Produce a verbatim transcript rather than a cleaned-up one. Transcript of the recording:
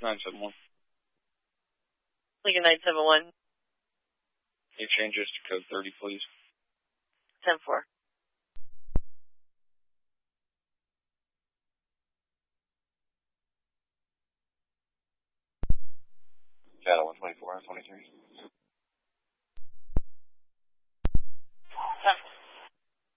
nine seven one. Lincoln nine seven one. You change this to code thirty, please. ten four. Shadow one twenty-four, twenty-three.